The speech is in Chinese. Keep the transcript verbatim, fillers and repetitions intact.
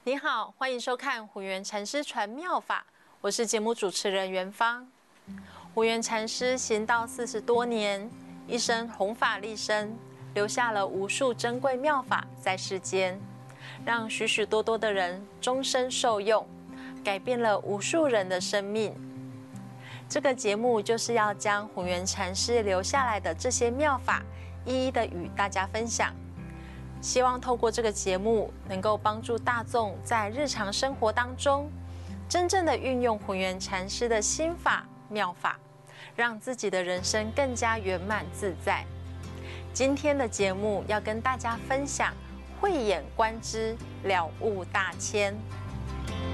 你好，欢迎收看虎元禅师传妙法，我是节目主持人元芳。虎元禅师行道四十多年，一生弘法利生，留下了无数珍贵妙法在世间，让许许多多的人终身受用，改变了无数人的生命。这个节目就是要将虎元禅师留下来的这些妙法，一一的与大家分享。希望透过这个节目，能够帮助大众在日常生活当中，真正的运用虎元禅师的心法妙法，让自己的人生更加圆满自在。今天的节目要跟大家分享慧眼观之，了悟大千。